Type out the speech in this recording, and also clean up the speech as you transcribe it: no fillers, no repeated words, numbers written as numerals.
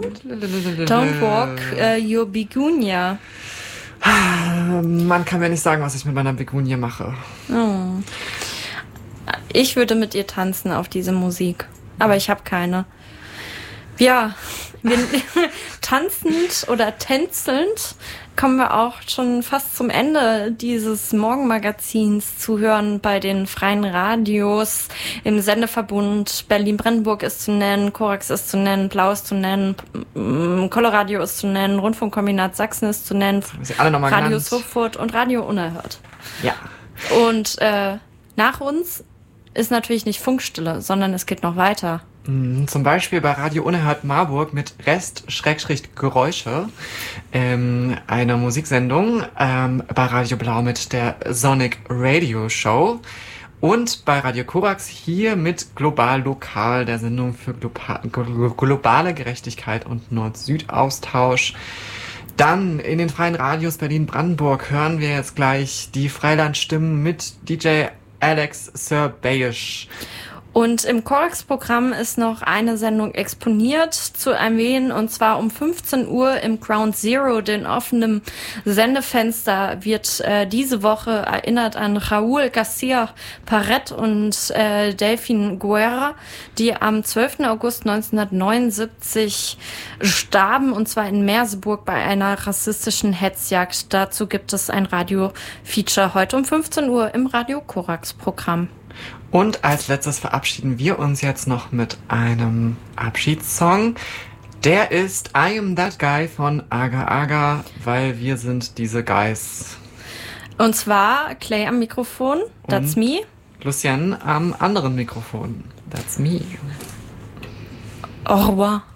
Don't walk your begonia. Man kann mir nicht sagen, was ich mit meiner Begonie mache. Oh. Ich würde mit ihr tanzen auf diese Musik, aber ich habe keine. Ja, tanzend oder tänzelnd kommen wir auch schon fast zum Ende dieses Morgenmagazins zu hören bei den freien Radios. Im Sendeverbund Berlin-Brandenburg ist zu nennen, Korax ist zu nennen, Blau ist zu nennen, Coloradio ist zu nennen, Rundfunkkombinat Sachsen ist zu nennen, Radio Sofort und Radio Unerhört. Ja. Und nach uns ist natürlich nicht Funkstille, sondern es geht noch weiter. Zum Beispiel bei Radio Unerhört Marburg mit Rest-Geräusche, einer Musiksendung, bei Radio Blau mit der Sonic Radio Show und bei Radio Korax hier mit Global Lokal, der Sendung für globale Gerechtigkeit und Nord-Süd-Austausch. Dann in den freien Radios Berlin-Brandenburg hören wir jetzt gleich die Freilandstimmen mit DJ Alex Serbayisch. Und im Korax-Programm ist noch eine Sendung exponiert zu erwähnen, und zwar um 15 Uhr im Ground Zero, den offenen Sendefenster, wird diese Woche erinnert an Raúl García Paret und Delphine Guerra, die am 12. August 1979 starben, und zwar in Merseburg bei einer rassistischen Hetzjagd. Dazu gibt es ein Radio-Feature heute um 15 Uhr im Radio-Korax-Programm. Und als letztes verabschieden wir uns jetzt noch mit einem Abschiedssong. Der ist I Am That Guy von Aga Aga, weil wir sind diese Guys. Und zwar Clay am Mikrofon, that's me. Lucienne am anderen Mikrofon, that's me. Au revoir.